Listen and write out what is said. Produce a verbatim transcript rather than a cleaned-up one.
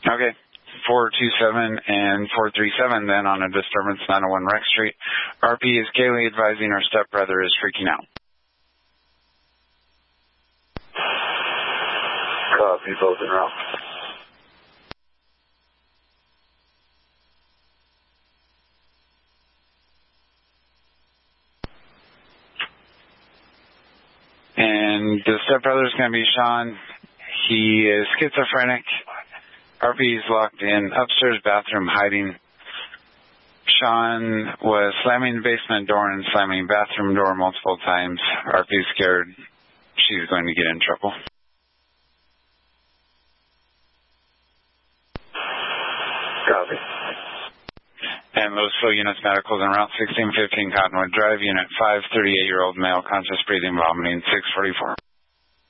Okay. four two seven and four three seven then on a disturbance nine oh one Rex Street. R P is Kaylee advising her stepbrother is freaking out. Copy, both en route. And the stepbrother is going to be Sean. He is schizophrenic. R P is locked in upstairs bathroom hiding. Sean was slamming the basement door and slamming bathroom door multiple times. R P is scared she's going to get in trouble. Copy. And Louisville units medicals en route sixteen fifteen Cottonwood Drive, unit five, thirty-eight-year-old male, conscious breathing, vomiting, six forty-four.